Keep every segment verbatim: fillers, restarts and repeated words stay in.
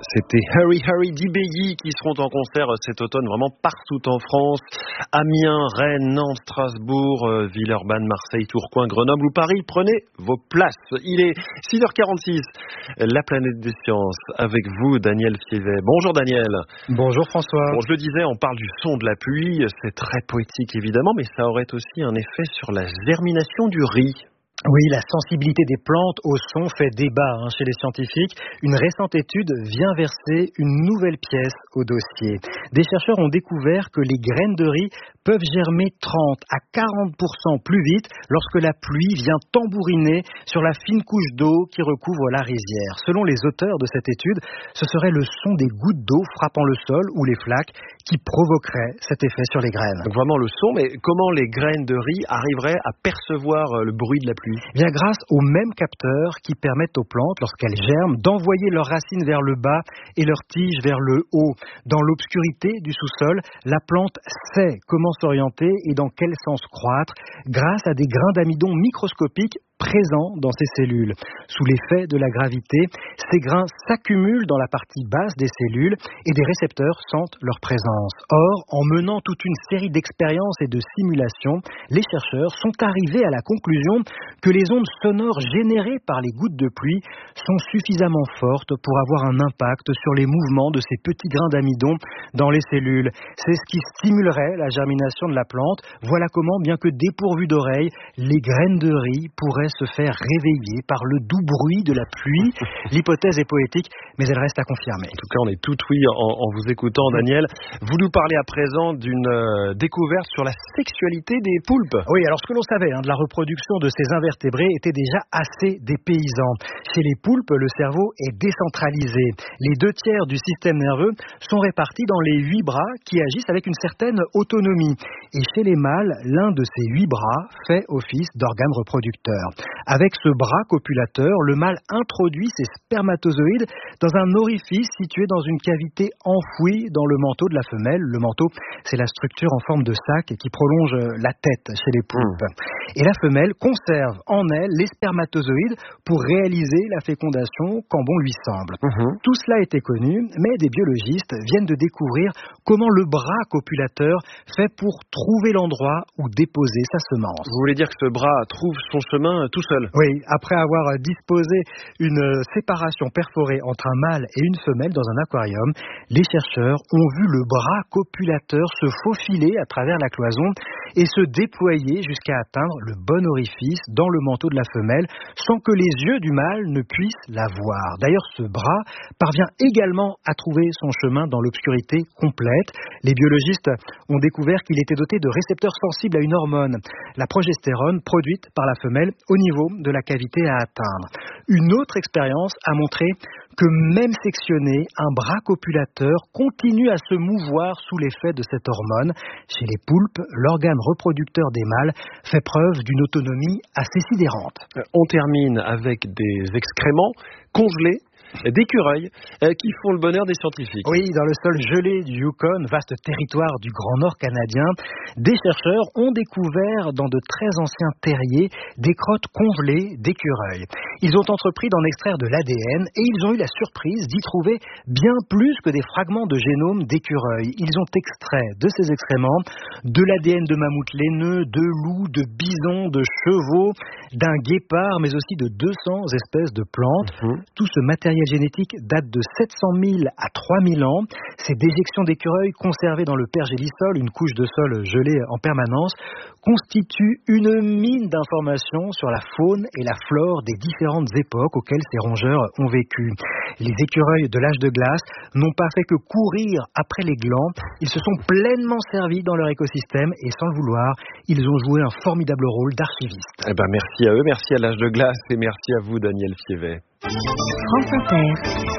C'était Hurry Hurry d'Ibéi qui seront en concert cet automne vraiment partout en France. Amiens, Rennes, Nantes, Strasbourg, Villeurbanne, Marseille, Tourcoing, Grenoble ou Paris. Prenez vos places. Il est six heures quarante-six. La planète des sciences avec vous, Daniel Fievet. Bonjour Daniel. Bonjour François. Bon, je le disais, on parle du son de la pluie. C'est très poétique évidemment, mais ça aurait aussi un effet sur la germination du riz. Oui, la sensibilité des plantes au son fait débat hein, chez les scientifiques. Une récente étude vient verser une nouvelle pièce au dossier. Des chercheurs ont découvert que les graines de riz peuvent germer trente à quarante pour cent plus vite lorsque la pluie vient tambouriner sur la fine couche d'eau qui recouvre la rizière. Selon les auteurs de cette étude, ce serait le son des gouttes d'eau frappant le sol ou les flaques qui provoquerait cet effet sur les graines. Donc vraiment le son, mais comment les graines de riz arriveraient à percevoir le bruit de la pluie ? Bien grâce aux mêmes capteurs qui permettent aux plantes, lorsqu'elles germent, d'envoyer leurs racines vers le bas et leurs tiges vers le haut. Dans l'obscurité du sous-sol, la plante sait comment s'orienter et dans quel sens croître grâce à des grains d'amidon microscopiques présents dans ces cellules. Sous l'effet de la gravité, ces grains s'accumulent dans la partie basse des cellules et des récepteurs sentent leur présence. Or, en menant toute une série d'expériences et de simulations, les chercheurs sont arrivés à la conclusion que les ondes sonores générées par les gouttes de pluie sont suffisamment fortes pour avoir un impact sur les mouvements de ces petits grains d'amidon dans les cellules. C'est ce qui stimulerait la germination de la plante. Voilà comment, bien que dépourvues d'oreilles, les graines de riz pourraient se faire réveiller par le doux bruit de la pluie. L'hypothèse est poétique, mais elle reste à confirmer. En tout cas, on est tout oui en, en vous écoutant, Daniel. Vous nous parlez à présent d'une euh, découverte sur la sexualité des poulpes. Oui, alors ce que l'on savait hein, de la reproduction de ces invertébrés était déjà assez dépaysant. Chez les poulpes, le cerveau est décentralisé. Les deux tiers du système nerveux sont répartis dans les huit bras qui agissent avec une certaine autonomie. Et chez les mâles, l'un de ces huit bras fait office d'organe reproducteur. Avec ce bras copulateur, le mâle introduit ses spermatozoïdes dans un orifice situé dans une cavité enfouie dans le manteau de la femelle. Le manteau, c'est la structure en forme de sac qui prolonge la tête chez les poulpes. Mmh. Et la femelle conserve en elle les spermatozoïdes pour réaliser la fécondation quand bon lui semble. Mmh. Tout cela était connu, mais des biologistes viennent de découvrir comment le bras copulateur fait pour trouver l'endroit où déposer sa semence. Vous voulez dire que ce bras trouve son chemin tout seul? Oui, après avoir disposé une séparation perforée entre un mâle et une femelle dans un aquarium, les chercheurs ont vu le bras copulateur se faufiler à travers la cloison et se déployer jusqu'à atteindre le bon orifice dans le manteau de la femelle sans que les yeux du mâle ne puissent la voir. D'ailleurs, ce bras parvient également à trouver son chemin dans l'obscurité complète. Les biologistes ont découvert qu'il était doté de récepteurs sensibles à une hormone, la progestérone, produite par la femelle au niveau de la cavité à atteindre. Une autre expérience a montré que même sectionné, un bras copulateur continue à se mouvoir sous l'effet de cette hormone. Chez les poulpes, l'organe reproducteur des mâles fait preuve d'une autonomie assez sidérante. On termine avec des excréments congelés d'écureuils euh, qui font le bonheur des scientifiques. Oui, dans le sol gelé du Yukon, vaste territoire du Grand Nord canadien, des chercheurs ont découvert dans de très anciens terriers des crottes congelées d'écureuils. Ils ont entrepris d'en extraire de l'A D N et ils ont eu la surprise d'y trouver bien plus que des fragments de génome d'écureuils. Ils ont extrait de ces excréments de l'A D N de mammouths laineux, de loups, de bisons, de chevaux, d'un guépard, mais aussi de deux cents espèces de plantes. Mmh. Tout ce matériel génétique date de sept cent mille à trois mille ans. Ces déjections d'écureuils conservées dans le pergélisol, une couche de sol gelée en permanence, constituent une mine d'informations sur la faune et la flore des différentes époques auxquelles ces rongeurs ont vécu. Les écureuils de l'âge de glace n'ont pas fait que courir après les glands, ils se sont pleinement servis dans leur écosystème et sans le vouloir, ils ont joué un formidable rôle d'archivistes. Eh ben merci à eux, merci à l'âge de glace et merci à vous Daniel Fievet. France Inter.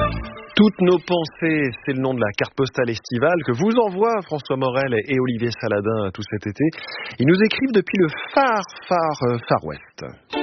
Toutes nos pensées, c'est le nom de la carte postale estivale que vous envoient François Morel et Olivier Saladin tout cet été. Ils nous écrivent depuis le Far, Far, Far West.